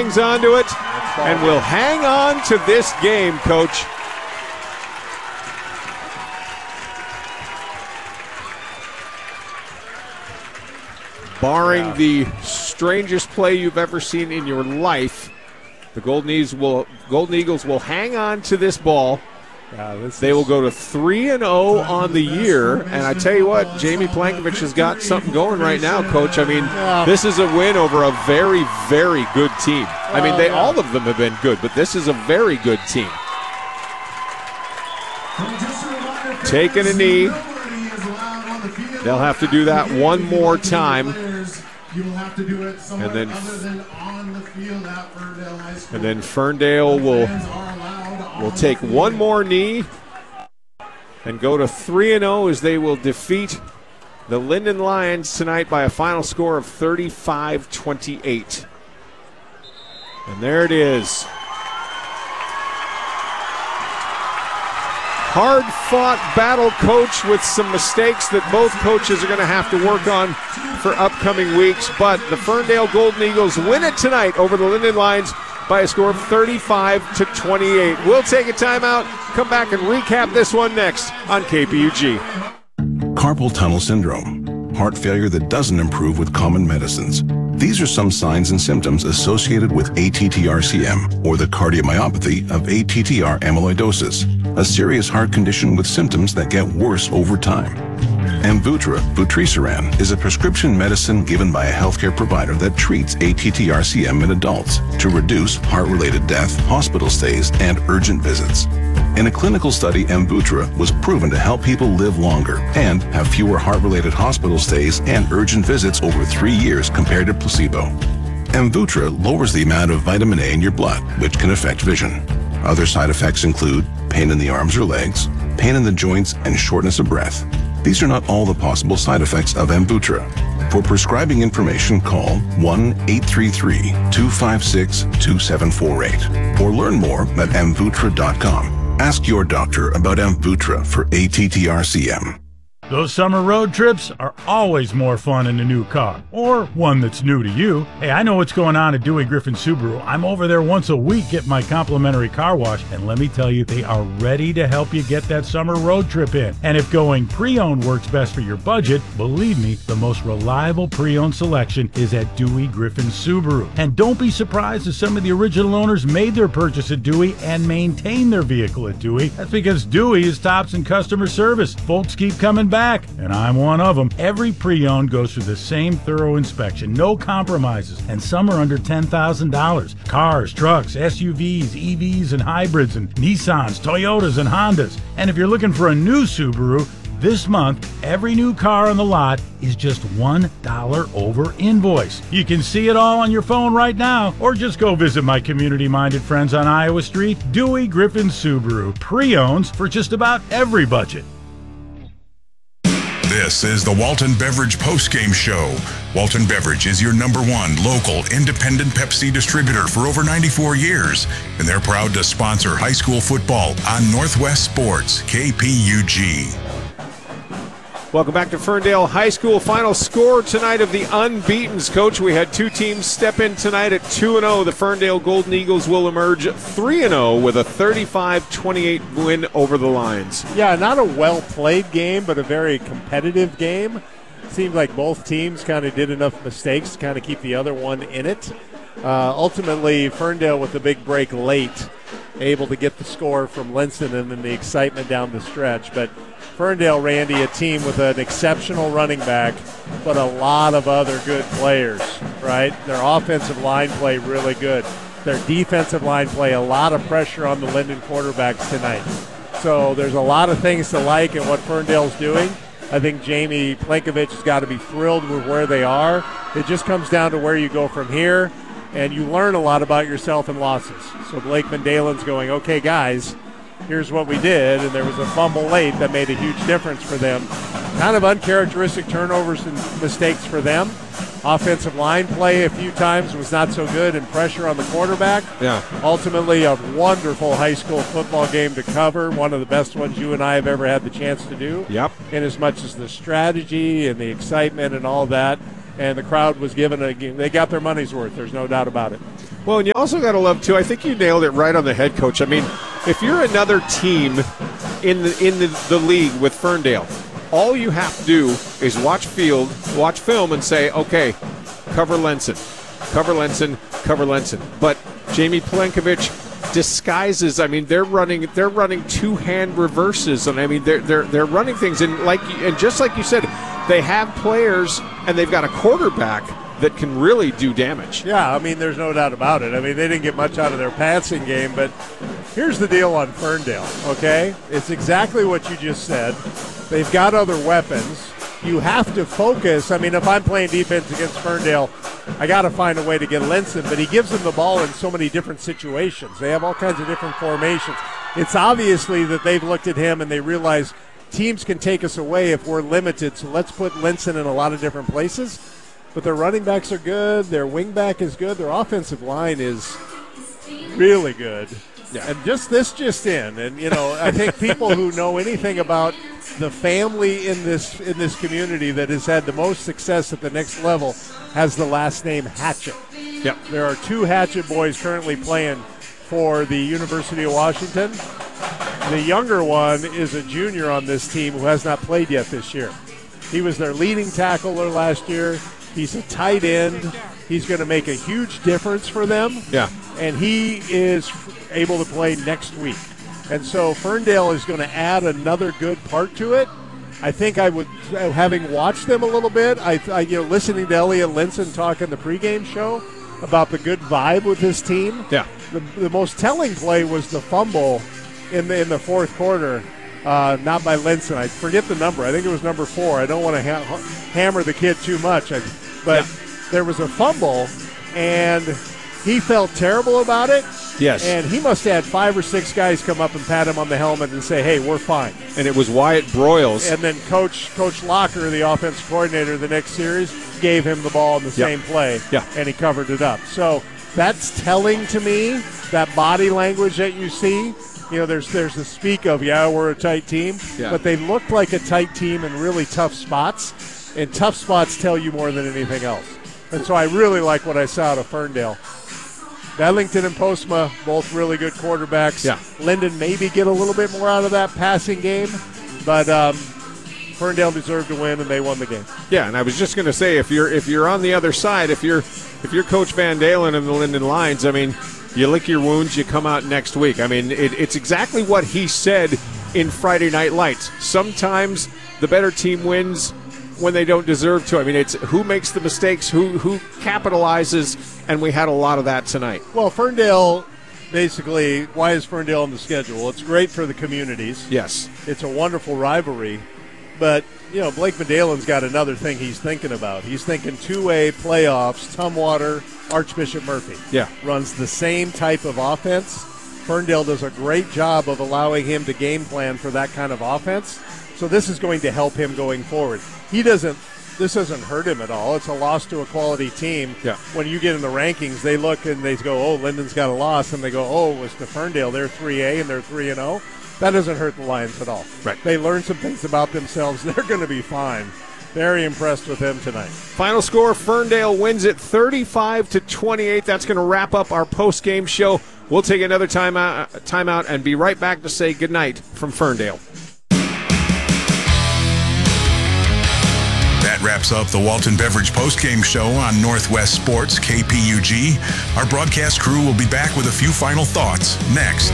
hangs on to it and will hang on to this game, Coach. Barring the strangest play you've ever seen in your life, the Golden Eagles will hang on to this ball. They will go to 3-0 on the year, and I tell you what, Jamie Plankovich has got something going right now, Coach. I mean, this is a win over a very, very good team. I mean, all of them have been good, but this is a very good team. Taking a knee. They'll have to do that one more time. And then Ferndale will take one more knee and go to 3-0 as they will defeat the Linden Lions tonight by a final score of 35-28. And there it is. Hard-fought battle, Coach, with some mistakes that both coaches are going to have to work on for upcoming weeks. But the Ferndale Golden Eagles win it tonight over the Linden Lions by a score of 35-28. We'll take a timeout, come back and recap this one next on KPUG. Carpal tunnel syndrome, heart failure that doesn't improve with common medicines. These are some signs and symptoms associated with ATTR-CM, or the cardiomyopathy of ATTR amyloidosis, a serious heart condition with symptoms that get worse over time. Amvuttra, vutrisiran, is a prescription medicine given by a healthcare provider that treats ATTR-CM in adults to reduce heart-related death, hospital stays, and urgent visits. In a clinical study, Amvuttra was proven to help people live longer and have fewer heart-related hospital stays and urgent visits over 3 years compared to placebo. Amvuttra lowers the amount of vitamin A in your blood, which can affect vision. Other side effects include pain in the arms or legs, pain in the joints, and shortness of breath. These are not all the possible side effects of Amvuttra. For prescribing information, call 1-833-256-2748 or learn more at amvuttra.com. Ask your doctor about Amvuttra for ATTR-CM. Those summer road trips are always more fun in a new car, or one that's new to you. Hey, I know what's going on at Dewey Griffin Subaru. I'm over there once a week getting my complimentary car wash, and let me tell you, they are ready to help you get that summer road trip in. And if going pre-owned works best for your budget, believe me, the most reliable pre-owned selection is at Dewey Griffin Subaru. And don't be surprised if some of the original owners made their purchase at Dewey and maintain their vehicle at Dewey. That's because Dewey is tops in customer service. Folks keep coming back, and I'm one of them. Every pre-owned goes through the same thorough inspection, no compromises, and some are under $10,000. Cars, trucks, SUVs, EVs, and hybrids, and Nissans, Toyotas, and Hondas. And if you're looking for a new Subaru, this month, every new car on the lot is just $1 over invoice. You can see it all on your phone right now, or just go visit my community-minded friends on Iowa Street, Dewey Griffin Subaru. Pre-owns for just about every budget. This is the Walton Beverage postgame show. Walton Beverage is your #1 local independent Pepsi distributor for over 94 years, and they're proud to sponsor high school football on Northwest Sports, KPUG. Welcome back to Ferndale High School. Final score tonight of the unbeatens, Coach. We had two teams step in tonight at 2-0. The Ferndale Golden Eagles will emerge 3-0 with a 35-28 win over the Lions. Yeah, not a well-played game, but a very competitive game. Seemed like both teams kind of did enough mistakes to kind of keep the other one in it. Ultimately, Ferndale with the big break late, able to get the score from Linson and then the excitement down the stretch. But Ferndale, Randy, a team with an exceptional running back, but a lot of other good players, right? Their offensive line play really good. Their defensive line play, a lot of pressure on the Linden quarterbacks tonight. So there's a lot of things to like in what Ferndale's doing. I think Jamie Plankovich has got to be thrilled with where they are. It just comes down to where you go from here, and you learn a lot about yourself in losses. So Blake Mandalin's going, okay, guys, here's what we did, and there was a fumble late that made a huge difference for them. Kind of uncharacteristic turnovers and mistakes for them. Offensive line play a few times was not so good, and pressure on the quarterback. Yeah. Ultimately, a wonderful high school football game to cover, one of the best ones you and I have ever had the chance to do. Yep. In as much as the strategy and the excitement and all that. and the crowd was they got their money's worth. There's no doubt about it. Well, and you also got to love, too, I think you nailed it right on the head, Coach. I mean, if you're another team in the league with Ferndale, all you have to do is watch film and say, okay, cover Lenson. But Jamie Plenkovich disguises. I mean, they're running two-hand reverses, and I mean they're running things, and just like you said, they have players and they've got a quarterback that can really do damage. Yeah, I mean, there's no doubt about it. I mean, they didn't get much out of their passing game, but here's the deal on Ferndale, okay? It's exactly what you just said. They've got other weapons. You have to focus. I mean, if I'm playing defense against Ferndale, I got to find a way to get Lenson, but he gives them the ball in so many different situations. They have all kinds of different formations. It's obviously that they've looked at him and they realize teams can take us away if we're limited, so let's put Lenson in a lot of different places. But their running backs are good. Their wing back is good. Their offensive line is really good. Yeah. And just in. And, you know, I think people who know anything about the family in this community that has had the most success at the next level has the last name Hatchett. Yep. There are 2 Hatchett boys currently playing for the University of Washington. The younger one is a junior on this team who has not played yet this year. He was their leading tackler last year. He's a tight end. He's going to make a huge difference for them. Yeah. And he is able to play next week. And so Ferndale is going to add another good part to it. I think I would, having watched them a little bit, listening to Elliot Lenson talk in the pregame show about the good vibe with his team. Yeah. The most telling play was the fumble in the fourth quarter. Not by Lenson. I forget the number. I think it was number 4. I don't want to hammer the kid too much. But there was a fumble, and he felt terrible about it. Yes. And he must have had 5 or 6 guys come up and pat him on the helmet and say, hey, we're fine. And it was Wyatt Broyles. And then Coach Locker, the offensive coordinator the next series, gave him the ball in the same play, and he covered it up. So that's telling to me, that body language that you see. You know, there's the speak of, we're a tight team, but they look like a tight team in really tough spots, and tough spots tell you more than anything else. And so I really like what I saw out of Ferndale. Bedlington and Postma, both really good quarterbacks. Yeah. Linden maybe get a little bit more out of that passing game, but Ferndale deserved to win, and they won the game. Yeah, and I was just going to say, if you're on the other side, if you're Coach Van Dalen and the Linden Lions, I mean, you lick your wounds, you come out next week. I mean, it's exactly what he said in Friday Night Lights. Sometimes the better team wins when they don't deserve to. I mean, it's who makes the mistakes, who capitalizes, and we had a lot of that tonight. Well, Ferndale, basically, why is Ferndale on the schedule? It's great for the communities. Yes. It's a wonderful rivalry. But, you know, Blake Van Dalen's got another thing he's thinking about. He's thinking 2A playoffs, Tumwater, Archbishop Murphy. Yeah. Runs the same type of offense. Ferndale does a great job of allowing him to game plan for that kind of offense. So this is going to help him going forward. This doesn't hurt him at all. It's a loss to a quality team. Yeah. When you get in the rankings, they look and they go, oh, Linden's got a loss. And they go, oh, it was to Ferndale. They're 3A and they're 3-0. That doesn't hurt the Lions at all. Right. They learned some things about themselves. They're going to be fine. Very impressed with them tonight. Final score, Ferndale wins it 35-28. That's going to wrap up our post-game show. We'll take another timeout and be right back to say goodnight from Ferndale. That wraps up the Walton Beverage postgame show on Northwest Sports KPUG. Our broadcast crew will be back with a few final thoughts next.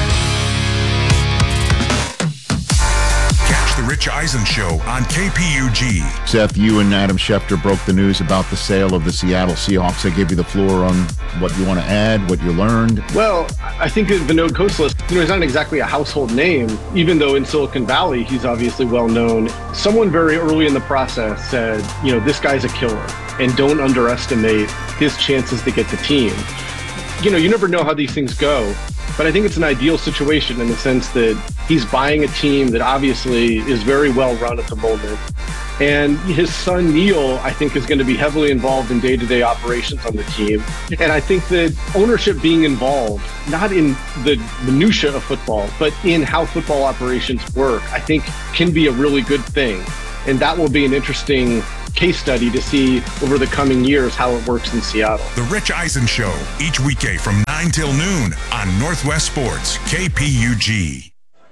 Catch the Rich Eisen Show on KPUG. Seth, you and Adam Schefter broke the news about the sale of the Seattle Seahawks. I give you the floor on what you want to add, what you learned. Well, I think Vinod Khosla, he's not exactly a household name, even though in Silicon Valley, he's obviously well known. Someone very early in the process said, this guy's a killer, and don't underestimate his chances to get the team. You never know how these things go, but I think it's an ideal situation in the sense that he's buying a team that obviously is very well run at the moment. And his son, Neil, I think is going to be heavily involved in day-to-day operations on the team. And I think that ownership being involved, not in the minutia of football, but in how football operations work, I think can be a really good thing. And that will be an interesting case study to see over the coming years how it works in Seattle. The Rich Eisen Show, each weekday from 9 till noon on Northwest Sports, KPUG.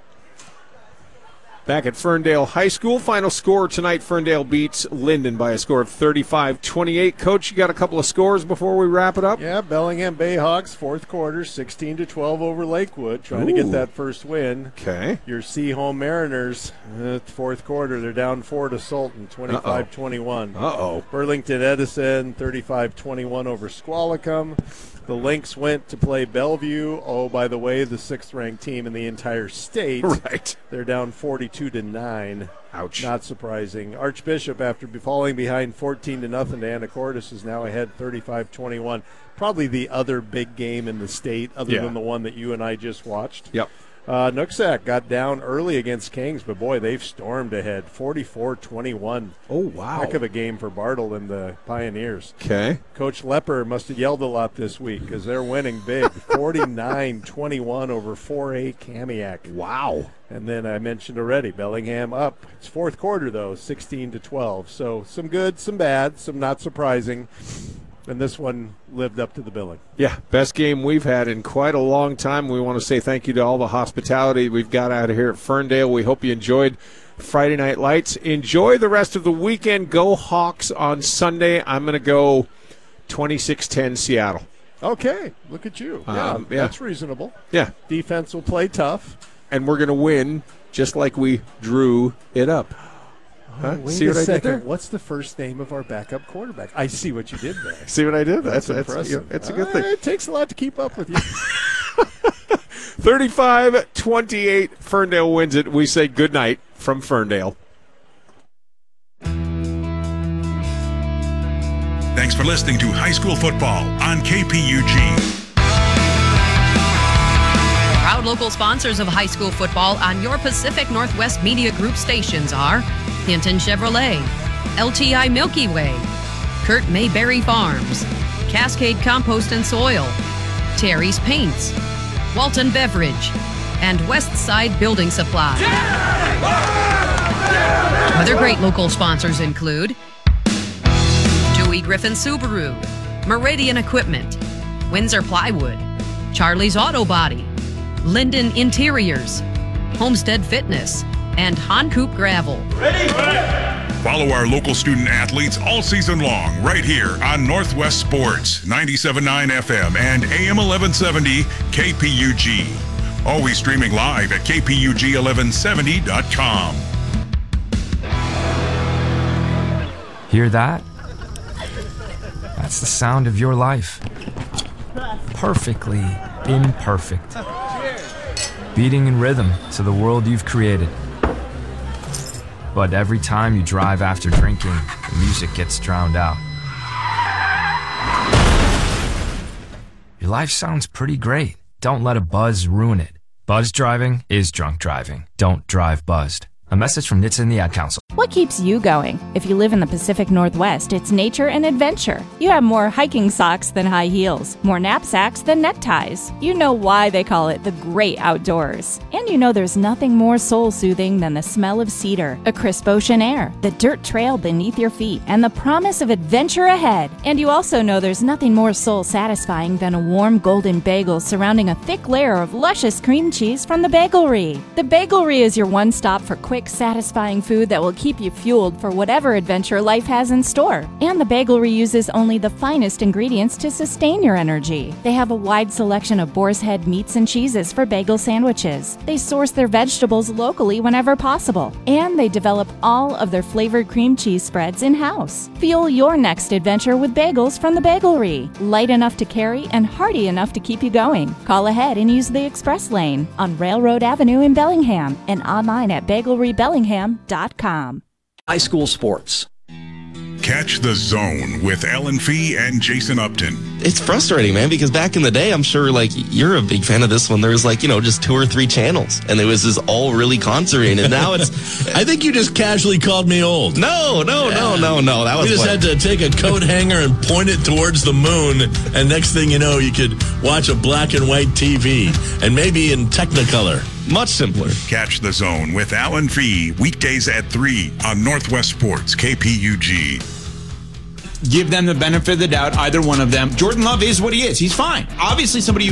Back at Ferndale High School, final score tonight, Ferndale beats Linden by a score of 35-28. Coach, you got a couple of scores before we wrap it up? Yeah, Bellingham Bayhawks, fourth quarter, 16-12 over Lakewood, trying to get that first win. Okay. Your Seaholm Mariners, fourth quarter, they're down 4 to Sultan, 25-21. Uh-oh. Burlington Edison, 35-21 over Squalicum. The Lynx went to play Bellevue. Oh, by the way, the 6th-ranked team in the entire state. Right. They're down 42-9. Ouch. Not surprising. Archbishop, after falling behind 14-0 to Anacortes, is now ahead 35-21. Probably the other big game in the state, other than the one that you and I just watched. Yep. Nooksack got down early against Kings, but boy, they've stormed ahead, 44-21. Oh, wow. Heck of a game for Bartle and the Pioneers. Okay. Coach Lepper must have yelled a lot this week because they're winning big, 49-21 over 4A Kamiak. Wow. And then I mentioned already, Bellingham up. It's fourth quarter, though, 16-12. So some good, some bad, some not surprising. And this one lived up to the billing. Yeah, best game we've had in quite a long time. We want to say thank you to all the hospitality we've got out of here at Ferndale. We hope you enjoyed Friday Night Lights. Enjoy the rest of the weekend. Go Hawks on Sunday. I'm going to go 26-10 Seattle. Okay, look at you. Yeah, that's reasonable. Yeah. Defense will play tough. And we're going to win just like we drew it up. Huh? Wait see what a second. I did there? What's the first name of our backup quarterback? I see what you did there. See what I did? That's impressive. It's a good thing. It takes a lot to keep up with you. 35-28, Ferndale wins it. We say good night from Ferndale. Thanks for listening to High School Football on KPUG. Proud local sponsors of high school football on your Pacific Northwest Media Group stations are Hinton Chevrolet, LTI Milky Way, Kurt Mayberry Farms, Cascade Compost and Soil, Terry's Paints, Walton Beverage, and Westside Building Supply. Other great local sponsors include Dewey Griffin Subaru, Meridian Equipment, Windsor Plywood, Charlie's Auto Body, Linden Interiors, Homestead Fitness, and Honcoop Gravel. Follow our local student athletes all season long right here on Northwest Sports, 97.9 FM and AM 1170 KPUG. Always streaming live at KPUG1170.com. Hear that? That's the sound of your life. Perfectly imperfect. Beating in rhythm to the world you've created. But every time you drive after drinking, the music gets drowned out. Your life sounds pretty great. Don't let a buzz ruin it. Buzz driving is drunk driving. Don't drive buzzed. A message from NHTSA and the Ad Council. What keeps you going? If you live in the Pacific Northwest, it's nature and adventure. You have more hiking socks than high heels, more knapsacks than neckties. You know why they call it the great outdoors. And you know there's nothing more soul-soothing than the smell of cedar, a crisp ocean air, the dirt trail beneath your feet, and the promise of adventure ahead. And you also know there's nothing more soul-satisfying than a warm golden bagel surrounding a thick layer of luscious cream cheese from the Bagelry. The Bagelry is your one-stop for quick, satisfying food that will keep you fueled for whatever adventure life has in store. And the Bagelry uses only the finest ingredients to sustain your energy. They have a wide selection of boar's head meats and cheeses for bagel sandwiches. They source their vegetables locally whenever possible. And they develop all of their flavored cream cheese spreads in-house. Fuel your next adventure with bagels from the Bagelry. Light enough to carry and hearty enough to keep you going. Call ahead and use the express lane on Railroad Avenue in Bellingham and online at bagelrybellingham.com. High school sports. Catch the Zone with Ellen Fee and Jason Upton. It's frustrating, man, because back in the day, I'm sure, like, you're a big fan of this one. There was, like, just 2 or 3 channels, and it was just all really concentrated. And now it's... I think you just casually called me old. No. That was... You just had to take a coat hanger and point it towards the moon, and next thing you know, you could watch a black and white TV, and maybe in Technicolor. Much simpler. Catch The Zone with Alan Fee weekdays at 3 on Northwest Sports, KPUG. Give them the benefit of the doubt, either one of them. Jordan Love is what he is. He's fine. Obviously, somebody